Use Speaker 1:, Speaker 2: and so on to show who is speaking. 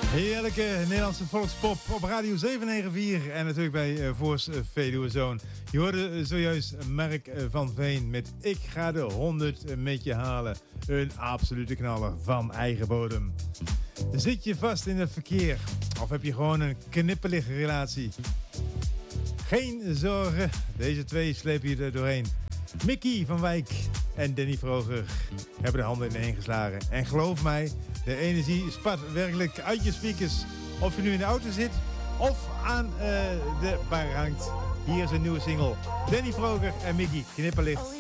Speaker 1: Heerlijke Nederlandse volkspop op Radio 794 en natuurlijk bij Voors Veluwe Zoon. Je hoorde zojuist Mark van Veen met Ik ga de 100 met je halen. Een absolute knaller van eigen bodem. Zit je vast in het verkeer of heb je gewoon een knipperlige relatie? Geen zorgen, deze twee slepen je er doorheen. Mickey van Wijk en Danny Vroger hebben de handen ineen geslagen. En geloof mij, de energie spat werkelijk uit je speakers. Of je nu in de auto zit of aan de bar hangt. Hier is een nieuwe single. Danny Vroger en Mickey, Knipperlicht.